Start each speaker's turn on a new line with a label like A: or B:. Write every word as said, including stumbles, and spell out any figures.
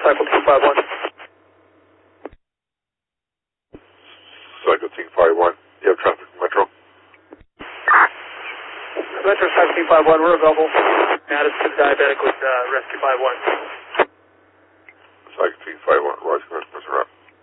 A: Cycle Team five one.
B: Cycle Team five one. You have traffic from Metro?
A: Metro Cycle Team five one, we're available. Madison Diabetic with uh, Rescue five one.
B: Cycle Team five one, Roger, Mister Rock.